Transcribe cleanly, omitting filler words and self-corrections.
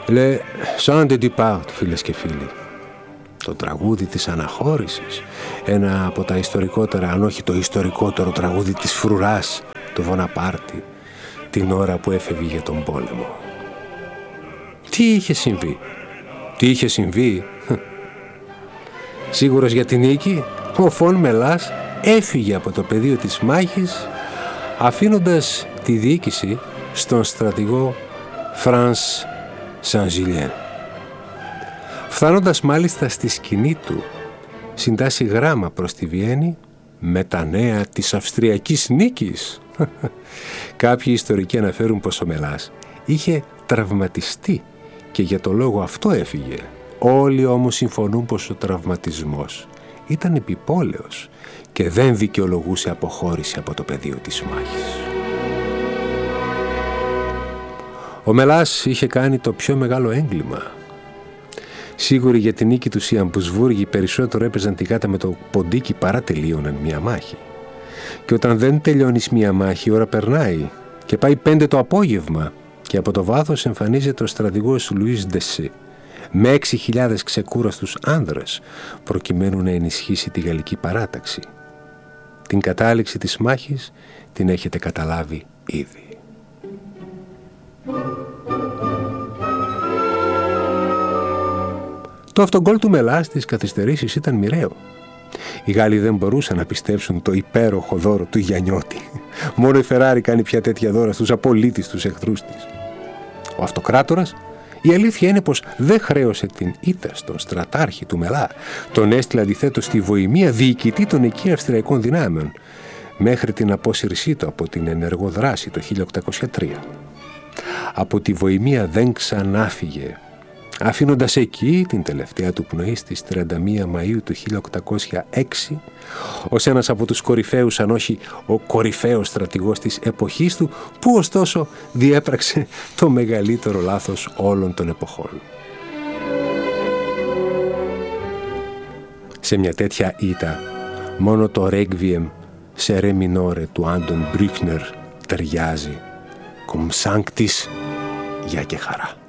Le Chant de Dupart, φίλες και φίλοι. Το τραγούδι της αναχώρησης, ένα από τα ιστορικότερα, αν όχι το ιστορικότερο τραγούδι της φρουράς του Βοναπάρτη, την ώρα που έφευγε για τον πόλεμο. Τι είχε συμβεί? Σίγουρος για την νίκη, ο Φον Μελάς έφυγε από το πεδίο της μάχης, αφήνοντας τη διοίκηση στον στρατηγό Φρανς Σαν-Ζιλιέν. Φτάνοντας μάλιστα στη σκηνή του, συντάσσει γράμμα προς τη Βιέννη με τα νέα της αυστριακής νίκης. Κάποιοι ιστορικοί αναφέρουν πως ο Μελάς είχε τραυματιστεί και για το λόγο αυτό έφυγε. Όλοι όμως συμφωνούν πως ο τραυματισμός ήταν επιπόλαιος και δεν δικαιολογούσε αποχώρηση από το πεδίο της μάχης. Ο Μελάς είχε κάνει το πιο μεγάλο έγκλημα. Σίγουροι για την νίκη του οι Αμπουσβούργοι περισσότερο έπαιζαν τη γάτα με το ποντίκι παρά τελείωναν μια μάχη. Και όταν δεν τελειώνεις μια μάχη, η ώρα περνάει και πάει 5 το απόγευμα και από το βάθος εμφανίζεται ο στρατηγός Λουίς Ντεσέ με 6.000 ξεκούραστους άνδρες προκειμένου να ενισχύσει τη γαλλική παράταξη. Την κατάληξη της μάχης την έχετε καταλάβει ήδη. Το αυτογκόλ του Μελά στις καθυστερήσεις ήταν μοιραίο. Οι Γάλλοι δεν μπορούσαν να πιστέψουν το υπέροχο δώρο του Γιαννιώτη. Μόνο η Φεράρι κάνει πια τέτοια δώρα στους απολύτιστους εχθρούς της. Ο αυτοκράτορας, η αλήθεια είναι πως δεν χρέωσε την ήττα στον στρατάρχη του Μελά. Τον έστειλε αντιθέτως στη Βοημία διοικητή των εκεί αυστριακών δυνάμεων, μέχρι την απόσυρσή του από την ενεργό δράση το 1803. Από τη Βοημία δεν ξανάφυγε, αφήνοντας εκεί την τελευταία του πνοή στις 31 Μαΐου του 1806 ως ένας από τους κορυφαίους, αν όχι ο κορυφαίος στρατηγός της εποχής του, που ωστόσο διέπραξε το μεγαλύτερο λάθος όλων των εποχών. Σε μια τέτοια ήττα μόνο το Requiem σε ρε μινόρε του Άντων Μπρίκνερ ταιριάζει. Cum sanctis, για και χαρά.